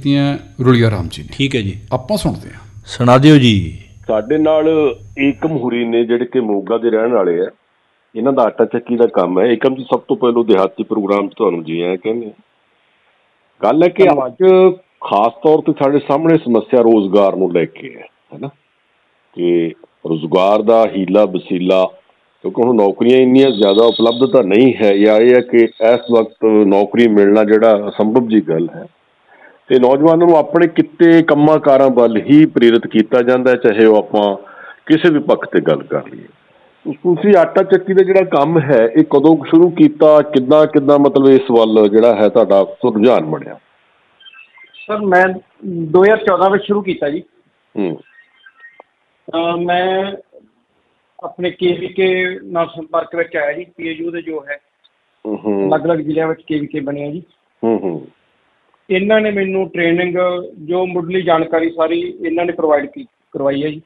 ਕੀਤੀਆਂ ਰੁਲੀਆ ਰਾਮ ਜੀ ਨੇ। ਠੀਕ ਹੈ ਜੀ, ਆਪਾਂ ਸੁਣਦੇ ਹਾਂ। ਸੁਣਾ ਦਿਓ ਜੀ। ਸਾਡੇ ਨਾਲ ਏਕਮ ਹੁਰੀ ਨੇ, ਜਿਹੜੇ ਕਿ ਮੋਗਾ ਦੇ ਰਹਿਣ ਵਾਲੇ ਆ। ਇਹਨਾਂ ਦਾ ਆਟਾ ਚੱਕੀ ਦਾ ਕੰਮ ਹੈ। ਏਕਮ ਜੀ, ਸਭ ਤੋਂ ਪਹਿਲਾਂ ਦਿਹਾਤੀ ਪ੍ਰੋਗਰਾਮ 'ਚ ਤੁਹਾਨੂੰ ਜੀ ਆਇਆਂ ਕਹਿੰਦੇ। ਗੱਲ ਹੈ ਕਿ ਅੱਜ ਖਾਸ ਤੌਰ 'ਤੇ ਸਾਡੇ ਸਾਹਮਣੇ ਸਮੱਸਿਆ ਰੋਜ਼ਗਾਰ ਨੂੰ ਲੈ ਕੇ ਹੈ ਨਾ, ਕਿ ਰੁਜ਼ਗਾਰ ਦਾ ਹੀਲਾ ਵਸੀਲਾ, ਕਿਉਂਕਿ ਹੁਣ ਨੌਕਰੀਆਂ ਇੰਨੀਆਂ ਜ਼ਿਆਦਾ ਉਪਲਬਧਤਾ ਨਹੀਂ ਹੈ, ਜਾਂ ਇਹ ਹੈ ਕਿ ਇਸ ਵਕਤ ਨੌਕਰੀ ਮਿਲਣਾ ਜਿਹੜਾ ਅਸੰਭਵ ਜਿਹੀ ਗੱਲ ਹੈ। ਅਤੇ ਨੌਜਵਾਨਾਂ ਨੂੰ ਆਪਣੇ ਕਿੱਤੇ ਕੰਮਾਂ ਕਾਰਾਂ ਵੱਲ ਹੀ ਪ੍ਰੇਰਿਤ ਕੀਤਾ ਜਾਂਦਾ, ਚਾਹੇ ਉਹ ਆਪਾਂ ਕਿਸੇ ਵੀ ਪੱਖ 'ਤੇ ਗੱਲ ਕਰ ਲਈਏ। ਤੁਸੀਂ ਆਟਾ ਚੱਕੀ ਦਾ ਜਿਹੜਾ ਕੰਮ ਹੈ, ਇਹ ਕਦੋਂ ਸ਼ੁਰੂ ਕੀਤਾ, ਕਿੱਦਾਂ ਮਤਲਬ ਇਸ ਵੱਲ ਜਿਹੜਾ ਹੈ ਤੁਹਾਡਾ ਰੁਝਾਨ ਬਣਿਆ? ਸਰ ਮੈਂ 2014 ਵਿੱਚ ਸ਼ੁਰੂ ਕੀਤਾ ਜੀ। ਮੈਂ ਆਪਣੇ KVK ਨਾਲ ਸੰਪਰਕ ਵਿੱਚ ਆਇਆ ਜੀ। PAU ਦੇ ਜੋ ਹੈ ਅਲੱਗ ਅਲੱਗ ਜ਼ਿਲ੍ਹਿਆਂ ਵਿੱਚ KVK ਬਣਿਆ ਜੀ। ਇਹਨਾਂ ਨੇ ਮੈਨੂੰ ਟ੍ਰੇਨਿੰਗ, ਜੋ ਮੁੱਢਲੀ ਜਾਣਕਾਰੀ ਸਾਰੀ ਇਹਨਾਂ ਨੇ ਪ੍ਰੋਵਾਈਡ ਕਰਵਾਈ ਹੈ ਜੀ।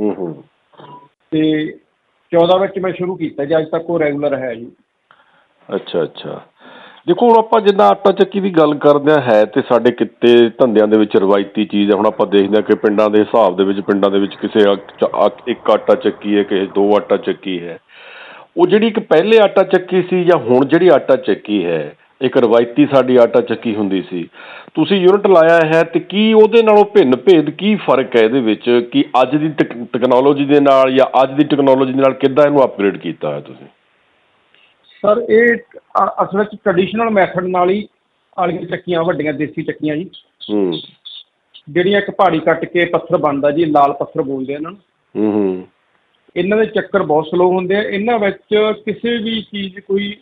ਅਤੇ 14 ਵਿੱਚ ਮੈਂ ਸ਼ੁਰੂ ਕੀਤਾ ਜੀ, ਅੱਜ ਤੱਕ ਉਹ ਰੈਗੂਲਰ ਹੈ ਜੀ। ਅੱਛਾ। ਦੇਖੋ, ਹੁਣ ਆਪਾਂ ਜਿੱਦਾਂ ਆਟਾ ਚੱਕੀ ਦੀ ਗੱਲ ਕਰਦੇ ਹਾਂ, ਹੈ ਤੇ ਸਾਡੇ ਕਿੱਤੇ ਧੰਦਿਆਂ ਦੇ ਵਿੱਚ ਰਵਾਇਤੀ ਚੀਜ਼ ਹੈ। ਹੁਣ ਆਪਾਂ ਦੇਖਦੇ ਹਾਂ ਕਿ ਪਿੰਡਾਂ ਦੇ ਹਿਸਾਬ ਦੇ ਵਿੱਚ ਕਿਸੇ ਇੱਕ ਆਟਾ ਚੱਕੀ ਹੈ, ਕਿਸੇ 2 ਆਟਾ ਚੱਕੀ ਹੈ। ਉਹ ਜਿਹੜੀ ਇੱਕ ਪਹਿਲੇ ਆਟਾ ਚੱਕੀ ਸੀ ਜਾਂ ਹੁਣ ਜਿਹੜੀ ਆਟਾ ਚੱਕੀ ਹੈ, ਇੱਕ ਰਵਾਇਤੀ ਸਾਡੀ ਆਟਾ ਚੱਕੀ ਹੁੰਦੀ ਸੀ। ਤੁਸੀਂ ਯੂਨਿਟ ਲਾਇਆ ਹੈ, ਅਤੇ ਕੀ ਉਹਦੇ ਨਾਲੋਂ ਭਿੰਨ ਭੇਦ ਕੀ ਫ਼ਰਕ ਹੈ ਇਹਦੇ ਵਿੱਚ, ਕਿ ਅੱਜ ਦੀ ਟੈਕਨੋਲੋਜੀ ਦੇ ਨਾਲ ਜਾਂ ਅੱਜ ਦੀ ਟੈਕਨੋਲੋਜੀ ਦੇ ਨਾਲ ਕਿੱਦਾਂ ਇਹਨੂੰ ਅਪਗ੍ਰੇਡ ਕੀਤਾ ਹੈ ਤੁਸੀਂ? ਸਰ, ਇਹ ਅਸਲ ਵਿੱਚ ਟਰਡੀਸ਼ਨਲ ਮੈਥਡ ਨਾਲ ਹੀ ਵਾਲੀਆਂ ਚੱਕੀਆਂ, ਵੱਡੀਆਂ ਦੇਸੀ ਚੱਕੀਆਂ ਜੀ, ਜਿਹੜੀਆਂ ਇੱਕ ਪਹਾੜੀ ਕੱਟ ਕੇ ਪੱਥਰ ਬਣਦਾ ਜੀ, ਲਾਲ ਪੱਥਰ ਬੋਲਦੇ ਇਹਨਾਂ ਨੂੰ। ਇਹਨਾਂ ਦੇ ਚੱਕਰ ਬਹੁਤ ਸਲੋ ਹੁੰਦੇ ਆ। ਇਹਨਾਂ ਵਿੱਚ ਕਿਸੇ ਵੀ ਚੀਜ਼, ਕੋਈ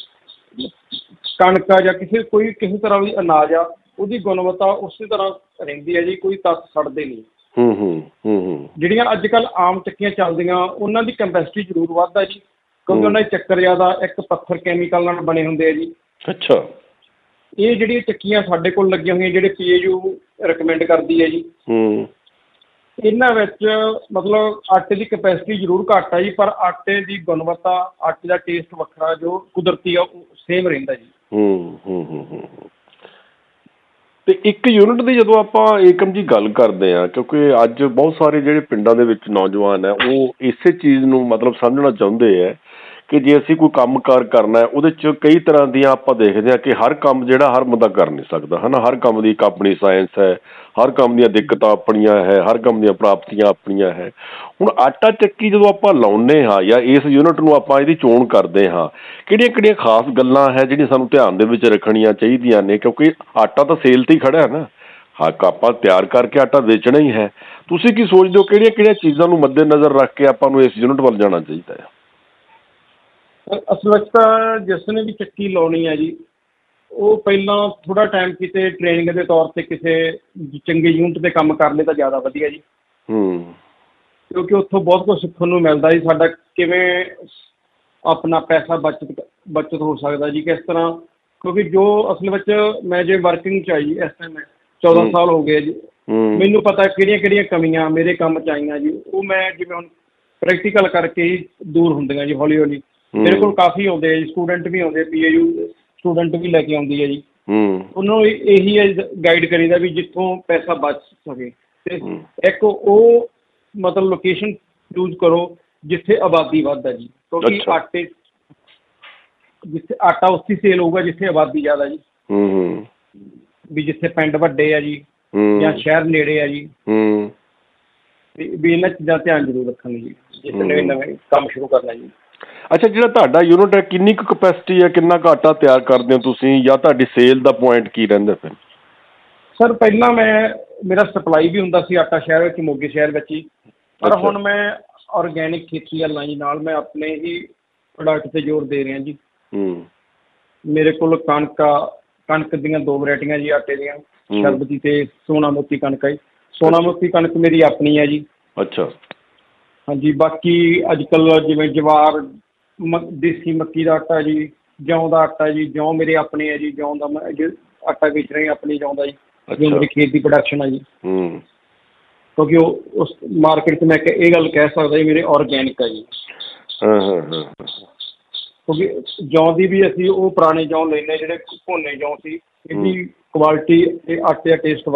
ਕਣਕ ਆ ਜਾਂ ਕਿਸੇ ਤਰ੍ਹਾਂ ਦੀ ਅਨਾਜ ਆ, ਉਹਦੀ ਗੁਣਵੱਤਾ ਉਸੇ ਤਰ੍ਹਾਂ ਰਹਿੰਦੀ ਹੈ ਜੀ, ਕੋਈ ਤੱਤ ਸੜਦੇ ਨਹੀਂ। ਜਿਹੜੀਆਂ ਅੱਜ ਕੱਲ੍ਹ ਆਮ ਚੱਕੀਆਂ ਚੱਲਦੀਆਂ, ਉਹਨਾਂ ਦੀ ਕੰਪੈਸਿਟੀ ਜ਼ਰੂਰ ਵੱਧਦਾ ਜੀ, ਕਿਉਂਕਿ ਉਹਨਾਂ ਦੇ ਚੱਕਰ ਜ਼ਿਆਦਾ, ਇੱਕ ਪੱਥਰ ਕੈਮੀਕਲ ਨਾਲ ਬਣੇ ਹੁੰਦੇ ਆ ਜੀ। ਅੱਛਾ। ਇਹ ਜਿਹੜੀਆਂ ਚੱਕੀਆਂ ਸਾਡੇ ਕੋਲ ਲੱਗੀਆਂ ਹੋਈਆਂ, ਜਿਹੜੇ PAU ਰਿਕਮੈਂਡ ਕਰਦੀ ਹੈ ਜੀ, ਇਹਨਾਂ ਵਿੱਚ ਮਤਲਬ ਆਟੇ ਦੀ ਕਪੈਸਿਟੀ ਜ਼ਰੂਰ ਘੱਟ ਆ ਜੀ, ਪਰ ਆਟੇ ਦੀ ਗੁਣਵੱਤਾ, ਆਟੇ ਦਾ ਟੇਸਟ ਵੱਖਰਾ, ਜੋ ਕੁਦਰਤੀ ਆ, ਉਹ ਸੇਮ ਰਹਿੰਦਾ ਜੀ। ਅਤੇ ਇੱਕ ਯੂਨਿਟ ਦੀ ਜਦੋਂ ਆਪਾਂ ਏਕਮ ਜੀ ਗੱਲ ਕਰਦੇ ਹਾਂ, ਕਿਉਂਕਿ ਅੱਜ ਬਹੁਤ ਸਾਰੇ ਜਿਹੜੇ ਪਿੰਡਾਂ ਦੇ ਵਿੱਚ ਨੌਜਵਾਨ ਹੈ, ਉਹ ਇਸੇ ਚੀਜ਼ ਨੂੰ ਮਤਲਬ ਸਮਝਣਾ ਚਾਹੁੰਦੇ ਹੈ ਕਿ ਜੇ ਅਸੀਂ ਕੋਈ ਕੰਮ ਕਾਰ ਕਰਨਾ, ਉਹਦੇ 'ਚ ਕਈ ਤਰ੍ਹਾਂ ਦੀਆਂ ਆਪਾਂ ਦੇਖਦੇ ਹਾਂ ਕਿ ਹਰ ਕੰਮ ਜਿਹੜਾ ਹਰ ਬੰਦਾ ਕਰ ਨਹੀਂ ਸਕਦਾ, ਹੈ ਨਾ। ਹਰ ਕੰਮ ਦੀ ਇੱਕ ਆਪਣੀ ਸਾਇੰਸ ਹੈ, ਹਰ ਕੰਮ ਦੀਆਂ ਦਿੱਕਤਾਂ ਆਪਣੀਆਂ ਹੈ, ਹਰ ਕੰਮ ਦੀਆਂ ਪ੍ਰਾਪਤੀਆਂ ਆਪਣੀਆਂ ਹੈ। ਹੁਣ ਆਟਾ ਚੱਕੀ ਜਦੋਂ ਆਪਾਂ ਲਾਉਂਦੇ ਹਾਂ, ਜਾਂ ਇਸ ਯੂਨਿਟ ਨੂੰ ਆਪਾਂ ਇਹਦੀ ਚੋਣ ਕਰਦੇ ਹਾਂ, ਕਿਹੜੀਆਂ ਖਾਸ ਗੱਲਾਂ ਹੈ ਜਿਹੜੀਆਂ ਸਾਨੂੰ ਧਿਆਨ ਦੇ ਵਿੱਚ ਰੱਖਣੀਆਂ ਚਾਹੀਦੀਆਂ ਨੇ? ਕਿਉਂਕਿ ਆਟਾ ਤਾਂ ਸੇਲ 'ਤੇ ਹੀ ਖੜ੍ਹਾ ਹੈ ਨਾ, ਆਪਾਂ ਤਿਆਰ ਕਰਕੇ ਆਟਾ ਵੇਚਣਾ ਹੀ ਹੈ। ਤੁਸੀਂ ਕੀ ਸੋਚਦੇ ਹੋ, ਕਿਹੜੀਆਂ ਚੀਜ਼ਾਂ ਨੂੰ ਮੱਦੇ ਨਜ਼ਰ ਰੱਖ ਕੇ ਆਪਾਂ ਨੂੰ ਇਸ ਯੂਨਿਟ ਵੱਲ ਜਾਣਾ ਚਾਹੀਦਾ ਹੈ? ਅਸਲ ਵਿੱਚ ਤਾਂ ਜਿਸ ਨੇ ਵੀ ਚੱਕੀ ਲਾਉਣੀ ਹੈ ਜੀ, ਉਹ ਪਹਿਲਾਂ ਥੋੜ੍ਹਾ ਟਾਈਮ ਕਿਤੇ ਟ੍ਰੇਨਿੰਗ ਦੇ ਤੌਰ 'ਤੇ ਕਿਸੇ ਚੰਗੇ ਯੂਨਿਟ 'ਤੇ ਕੰਮ ਕਰ ਲਏ ਤਾਂ ਜ਼ਿਆਦਾ ਵਧੀਆ ਜੀ। ਕਿਉਂਕਿ ਉੱਥੋਂ ਬਹੁਤ ਕੁਛ ਸਿੱਖਣ ਨੂੰ ਮਿਲਦਾ ਜੀ। ਸਾਡਾ ਕਿਵੇਂ ਆਪਣਾ ਪੈਸਾ ਬਚਤ ਹੋ ਸਕਦਾ ਜੀ, ਕਿਸ ਤਰ੍ਹਾਂ, ਕਿਉਂਕਿ ਜੋ ਅਸਲ ਵਿੱਚ ਮੈਂ ਜੇ ਵਰਕਿੰਗ 'ਚ ਆਈ ਇਸ ਟਾਈਮ 14 ਸਾਲ ਹੋ ਗਏ ਜੀ, ਮੈਨੂੰ ਪਤਾ ਕਿਹੜੀਆਂ ਕਮੀਆਂ ਮੇਰੇ ਕੰਮ 'ਚ ਆਈਆਂ ਜੀ। ਉਹ ਮੈਂ ਜਿਵੇਂ ਹੁਣ ਪ੍ਰੈਕਟੀਕਲ ਕਰਕੇ ਹੀ ਦੂਰ ਹੁੰਦੀਆਂ ਜੀ, ਹੌਲੀ ਹੌਲੀ। ਮੇਰੇ ਕੋਲ ਕਾਫੀ ਆਉਂਦੇ ਆ ਜੀ, ਸਟੂਡੈਂਟ ਵੀ ਆਉਂਦੇ, PAU ਸਟੂਡੈਂਟ ਵੀ ਲੈ ਕੇ ਆਉਂਦੀ ਹੈ ਜੀ। ਉਹਨਾਂ ਨੂੰ ਇਹੀ ਹੈ ਗਾਈਡ ਕਰੀਦਾ ਵੀ ਜਿੱਥੋਂ ਪੈਸਾ ਬਚ ਸਕੇ, ਅਤੇ ਇੱਕ ਉਹ ਮਤਲਬ ਲੋਕੇਸ਼ਨ ਚੂਜ਼ ਕਰੋ ਜਿੱਥੇ ਆਬਾਦੀ ਵੱਧ ਹੈ ਜੀ, ਕਿਉਂਕਿ ਜਿੱਥੇ ਆਟਾ ਉੱਥੇ ਸੇਲ ਹੋਊਗਾ ਜਿੱਥੇ ਆਬਾਦੀ ਜ਼ਿਆਦਾ ਜੀ। ਵੀ ਜਿੱਥੇ ਪਿੰਡ ਵੱਡੇ ਆ ਜੀ, ਜਾਂ ਸ਼ਹਿਰ ਨੇੜੇ ਆ ਜੀ, ਵੀ ਇਹਨਾਂ ਚੀਜ਼ਾਂ ਧਿਆਨ ਜ਼ਰੂਰ ਰੱਖਣ ਜੀ, ਜਿੱਥੇ ਨਵੇਂ ਕੰਮ ਸ਼ੁਰੂ ਕਰਨਾ ਜੀ। ਅੱਛਾ, ਜਿਹੜਾ ਤੁਹਾਡਾ ਯੂਨਿਟ ਹੈ, ਕਿੰਨੀ ਕੁ ਕਪੈਸਿਟੀ ਹੈ, ਕਿੰਨਾ ਕੁ ਆਟਾ ਤਿਆਰ ਕਰਦੇ ਹੋ ਤੁਸੀਂ, ਜਾਂ ਤੁਹਾਡੀ ਸੇਲ ਦਾ ਪੁਆਇੰਟ ਕੀ ਰਹਿੰਦਾ ਫਿਰ? ਸਰ, ਪਹਿਲਾਂ ਮੇਰਾ ਸਪਲਾਈ ਵੀ ਹੁੰਦਾ ਸੀ ਆਟਾ ਸ਼ਹਿਰ ਵਿੱਚ, ਮੋਗੇ ਸ਼ਹਿਰ ਵਿੱਚ ਹੀ, ਪਰ ਹੁਣ ਮੈਂ ਔਰਗੈਨਿਕ ਖੇਤੀ ਵੱਲ ਜੀ, ਨਾਲ ਮੈਂ ਆਪਣੇ ਹੀ ਪ੍ਰੋਡਕਟ 'ਤੇ ਜ਼ੋਰ ਦੇ ਰਿਹਾ ਜੀ। ਮੇਰੇ ਕੋਲ ਕਣਕ ਦੀਆਂ 2 ਵਰਾਇਟੀਆਂ ਜੀ ਆਟੇ ਦੀਆਂ, ਸ਼ਰਬਤੀ ਅਤੇ ਸੋਨਾ ਮੋਤੀ ਕਣਕ ਹੈ ਜੀ। ਸੋਨਾ ਮੋਤੀ ਕਣਕ ਮੇਰੀ ਆਪਣੀ ਹੈ ਜੀ। ਅੱਛਾ। ਹਾਂਜੀ, ਬਾਕੀ ਅੱਜ ਕੱਲ੍ਹ ਜਿਵੇਂ ਜਵਾਰ, ਦੇਸੀ ਮੱਕੀ ਦਾ ਆਟਾ ਜੀ, ਜੌਂ ਦਾ ਆਟਾ ਜੀ, ਜੌਂ ਮੇਰੇ ਆਪਣੇ ਹੈ ਜੀ, ਜੌਂ ਦਾ ਮੈਂ ਆਟਾ ਵੇਚ ਰਹੇ ਆਪਣੀ ਜੌਂ ਦਾ ਜੀ, ਜੋ ਮੇਰੀ ਖੇਤ ਦੀ ਪ੍ਰੋਡਕਸ਼ਨ ਹੈ ਜੀ। ਕਿਉਂਕਿ ਉਸ ਮਾਰਕੀਟ 'ਚ ਮੈਂ ਇਹ ਗੱਲ ਕਹਿ ਸਕਦਾ ਜੀ, ਮੇਰੇ ਔਰਗੈਨਿਕ ਹੈ ਜੀ। ਕਿਉਂਕਿ ਜੌਂ ਦੀ ਵੀ ਅਸੀਂ ਉਹ ਪੁਰਾਣੇ ਜੌਂ ਲੈਂਦੇ ਜਿਹੜੇ ਭੁੰਨੇ ਜੌਂ ਸੀ, ਇਹਦੀ ਕੁਆਲਿਟੀ ਅਤੇ ਆਟੇ ਦਾ ਟੇਸਟ